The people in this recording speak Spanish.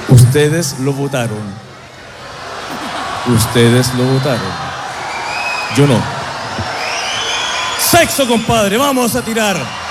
Ustedes lo votaron. Ustedes lo votaron. Yo no. Sexo, compadre, vamos a tirar.